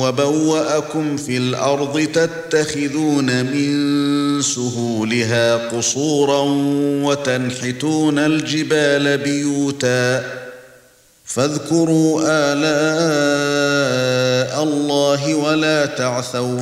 وَبَوَّأَكُمْ فِي الْأَرْضِ تَتَّخِذُونَ مِن سُهُولِهَا قُصُورًا وَتَنْحِتُونَ الْجِبَالَ بُيُوتًا فَاذْكُرُوا آلَاءَ اللَّهِ وَلَا تَعْثَوْا